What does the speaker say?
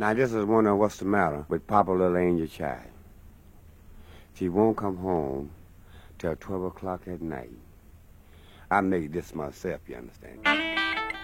Now, this is wondering what's the matter with Papa Little Angel Child. She won't come home till 12 o'clock at night. I made this myself, you understand?